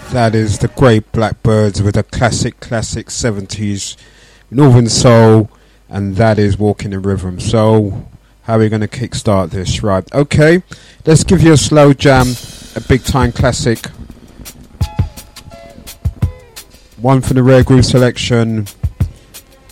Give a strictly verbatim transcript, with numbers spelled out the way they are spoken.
That is the Great Blackbirds with a classic, classic seventies Northern Soul, and that is Walking in Rhythm. So, how are we going to kickstart this? Right, okay, let's give you a slow jam, a big time classic. One from the Rare Groove selection,